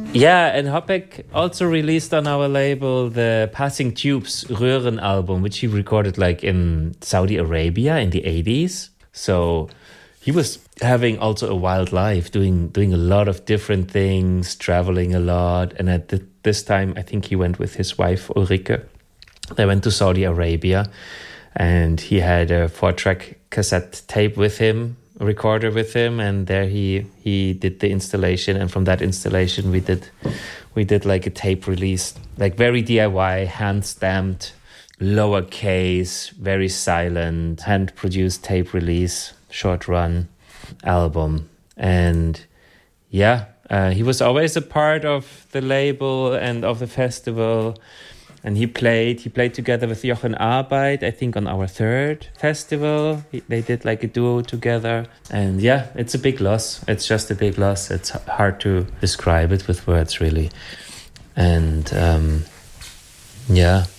Yeah, and Hopek also released on our label the Passing Tubes Röhren album, which he recorded like in Saudi Arabia in the 80s. So he was having also a wild life, doing a lot of different things, traveling a lot. And at this time, I think he went with his wife, Ulrike. They went to Saudi Arabia, and he had a 4-track cassette tape with him, a recorder with him, and there he did the installation. And from that installation, we did like a tape release, like very DIY, hand stamped, lowercase, very silent, hand produced tape release, short run album. And yeah, he was always a part of the label and of the festival. And he played together with Jochen Arbeit, I think on our 3rd festival. They did like a duo together. And yeah, it's a big loss. It's just a big loss. It's hard to describe it with words, really. And yeah,